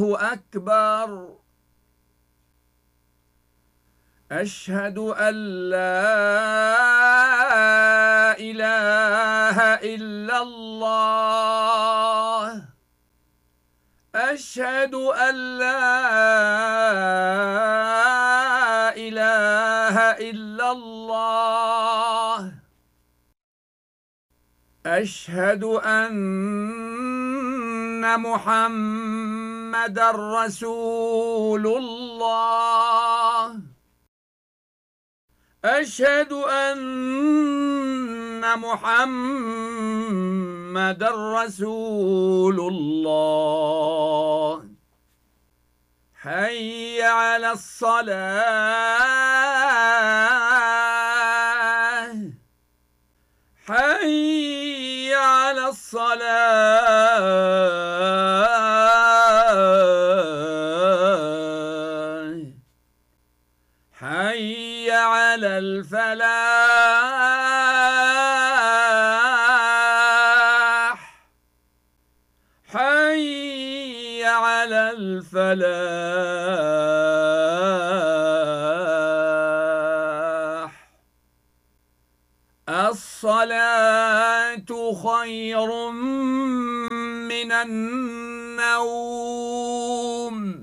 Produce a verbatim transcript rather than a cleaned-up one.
أكبر. أشهد أن لا إله إلا الله. أشهد أن لا إله إلا الله. أشهد أن محمدًا رسول الله. أشهد أن محمدًا رسول الله. حي على الصلاة. حي على الصلاة. حي على الفلاح. حي على الفلاح. الصلاة خير من النوم.